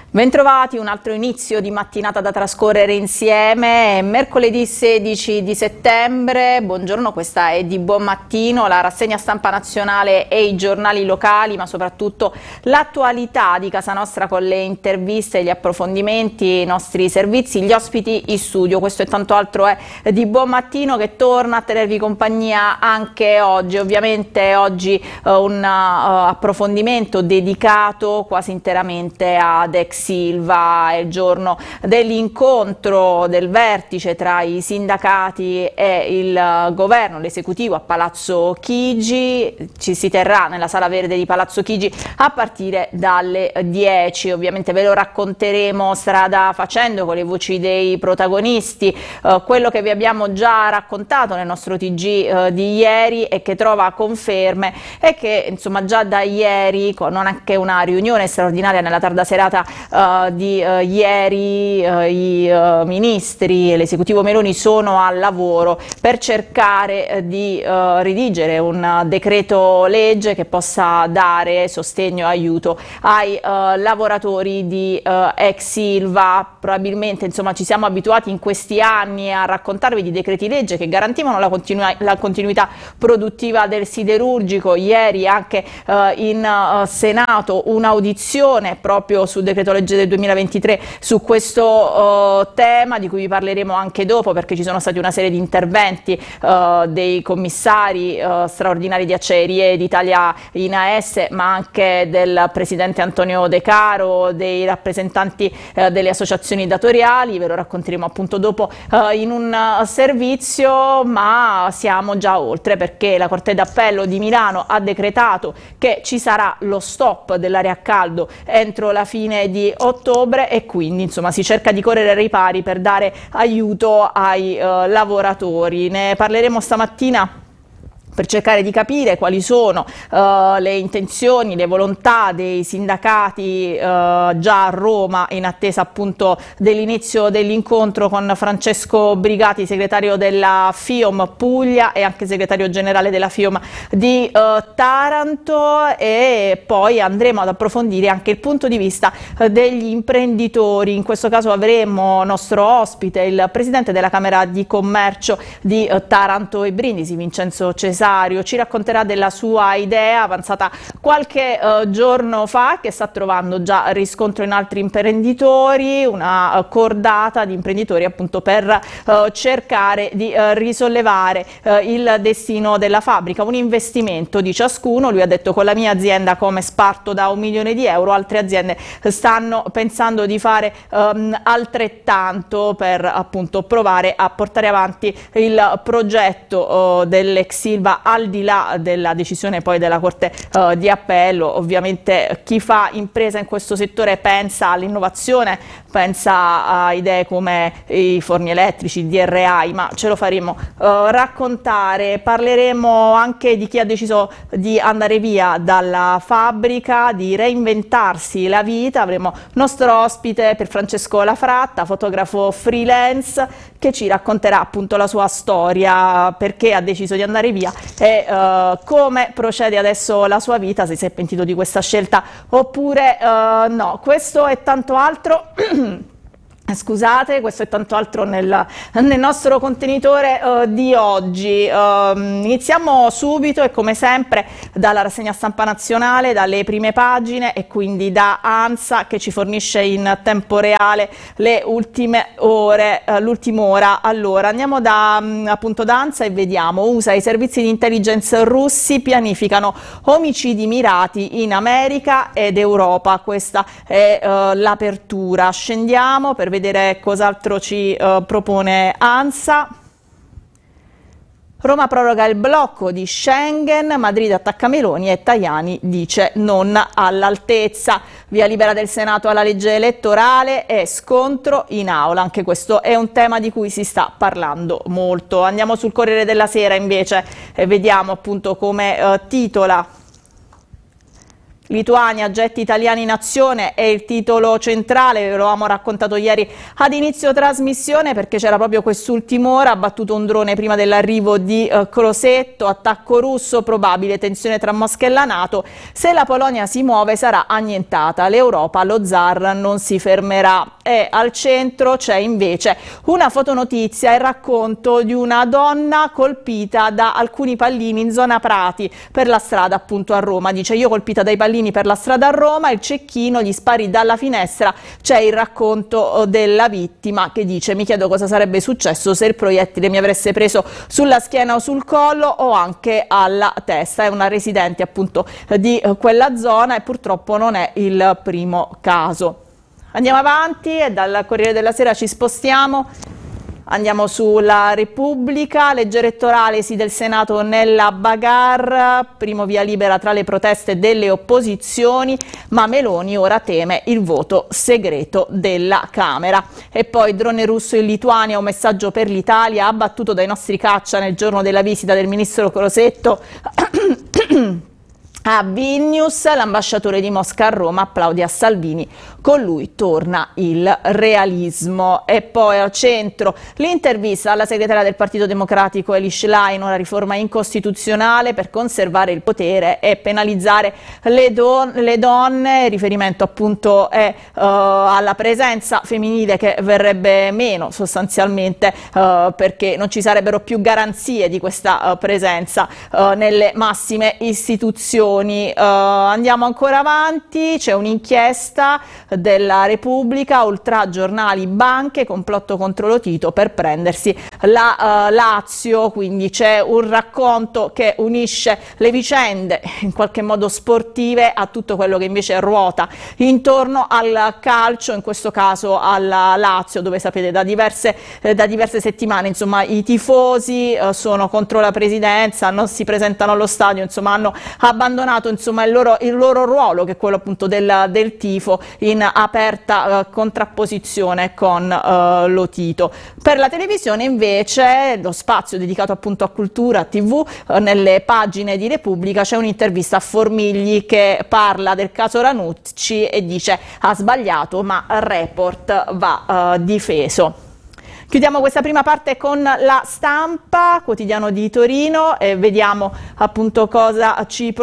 Bentrovati, un altro inizio di mattinata da trascorrere insieme, è mercoledì 16 di settembre, buongiorno, questa è Di Buon Mattino, la rassegna stampa nazionale e i giornali locali, ma soprattutto l'attualità di casa nostra con le interviste, gli approfondimenti, i nostri servizi, gli ospiti in studio. Questo e tanto altro è Di Buon Mattino che torna a tenervi compagnia anche oggi. Ovviamente oggi un approfondimento dedicato quasi interamente ad ex Silva, è il giorno dell'incontro del vertice tra i sindacati e il governo, l'esecutivo a Palazzo Chigi. Ci si terrà nella sala verde di Palazzo Chigi a partire dalle 10. Ovviamente ve lo racconteremo strada facendo con le voci dei protagonisti, quello che vi abbiamo già raccontato nel nostro TG di ieri e che trova conferme e che insomma già da ieri, con anche una riunione straordinaria nella tarda serata di ieri, i ministri e l'esecutivo Meloni sono al lavoro per cercare di redigere un decreto legge che possa dare sostegno e aiuto ai lavoratori di ex Silva. Probabilmente insomma ci siamo abituati in questi anni a raccontarvi di decreti legge che garantivano la continuità produttiva del siderurgico. Ieri anche in Senato un'audizione proprio sul decreto legge del 2023 su questo tema, di cui vi parleremo anche dopo, perché ci sono stati una serie di interventi dei commissari straordinari di Acciaierie d'Italia in AS, ma anche del presidente Antonio De Caro, dei rappresentanti delle associazioni datoriali. Ve lo racconteremo appunto dopo in un servizio, ma siamo già oltre, perché la Corte d'Appello di Milano ha decretato che ci sarà lo stop dell'aria a caldo entro la fine di ottobre e quindi insomma si cerca di correre ai ripari per dare aiuto ai lavoratori. Ne parleremo stamattina per cercare di capire quali sono le intenzioni, le volontà dei sindacati già a Roma, in attesa appunto dell'inizio dell'incontro con Francesco Brigati, segretario della FIOM Puglia e anche segretario generale della FIOM di Taranto, e poi andremo ad approfondire anche il punto di vista degli imprenditori. In questo caso avremo nostro ospite il presidente della Camera di Commercio di Taranto e Brindisi, Vincenzo Cesari. Ci racconterà della sua idea avanzata qualche giorno fa, che sta trovando già riscontro in altri imprenditori, una cordata di imprenditori appunto per cercare di risollevare il destino della fabbrica, un investimento di ciascuno. Lui ha detto: con la mia azienda come sparto da 1 milione di euro, altre aziende stanno pensando di fare altrettanto per appunto provare a portare avanti il progetto dell'ex Silva, al di là della decisione poi della Corte di Appello. Ovviamente chi fa impresa in questo settore pensa all'innovazione, pensa a idee come i forni elettrici, il DRI, ma ce lo faremo raccontare. Parleremo anche di chi ha deciso di andare via dalla fabbrica, di reinventarsi la vita. Avremo nostro ospite per Francesco Lafratta, fotografo freelance, che ci racconterà appunto la sua storia, perché ha deciso di andare via e come procede adesso la sua vita, se si è pentito di questa scelta oppure no. Questo e tanto altro Scusate, questo è tanto altro nel nostro contenitore di oggi. Iniziamo subito e come sempre dalla rassegna stampa nazionale, dalle prime pagine e quindi da ANSA, che ci fornisce in tempo reale le ultime ore, l'ultima ora. Allora andiamo appunto da ANSA e vediamo: USA, i servizi di intelligence russi pianificano omicidi mirati in America ed Europa. Questa è l'apertura. Scendiamo per vedere cos'altro ci propone ANSA. Roma proroga il blocco di Schengen, Madrid attacca Meloni e Tajani dice non all'altezza. Via libera del Senato alla legge elettorale e scontro in aula. Anche questo è un tema di cui si sta parlando molto. Andiamo sul Corriere della Sera invece e vediamo appunto come titola Lituania, getti italiani in azione è il titolo centrale, ve lo avevamo raccontato ieri ad inizio trasmissione perché c'era proprio quest'ultima ora, ha battuto un drone prima dell'arrivo di Crosetto, attacco russo, probabile tensione tra Mosca e la NATO, se la Polonia si muove sarà annientata, l'Europa, lo zar non si fermerà. E al centro c'è invece una fotonotizia, il racconto di una donna colpita da alcuni pallini in zona Prati per la strada appunto a Roma, dice io colpita dai pallini per la strada a Roma, il cecchino, gli spari dalla finestra, c'è il racconto della vittima che dice mi chiedo cosa sarebbe successo se il proiettile mi avesse preso sulla schiena o sul collo o anche alla testa, è una residente appunto di quella zona e purtroppo non è il primo caso. Andiamo avanti e dal Corriere della Sera ci spostiamo. Andiamo sulla Repubblica, legge elettorale sì del Senato nella bagarre, primo via libera tra le proteste delle opposizioni, ma Meloni ora teme il voto segreto della Camera. E poi drone russo in Lituania, un messaggio per l'Italia, abbattuto dai nostri caccia nel giorno della visita del ministro Crosetto. A Vilnius, l'ambasciatore di Mosca a Roma applaude a Salvini, con lui torna il realismo. E poi al centro l'intervista alla segretaria del Partito Democratico Elly Schlein, una riforma incostituzionale per conservare il potere e penalizzare le donne, riferimento appunto è alla presenza femminile che verrebbe meno sostanzialmente perché non ci sarebbero più garanzie di questa presenza nelle massime istituzioni. Andiamo ancora avanti, c'è un'inchiesta della Repubblica, oltre giornali, banche, complotto contro Lo Tito per prendersi la Lazio, quindi c'è un racconto che unisce le vicende in qualche modo sportive a tutto quello che invece ruota intorno al calcio, in questo caso alla Lazio, dove sapete da diverse settimane insomma i tifosi sono contro la presidenza, non si presentano allo stadio, insomma hanno abbandonato insomma il loro ruolo, che è quello appunto del tifo, in aperta contrapposizione con Lo Tito. Per la televisione invece lo spazio dedicato appunto a cultura, TV, nelle pagine di Repubblica c'è un'intervista a Formigli che parla del caso Ranucci e dice ha sbagliato ma il report va difeso. Chiudiamo questa prima parte con La Stampa, quotidiano di Torino, e vediamo appunto cosa ci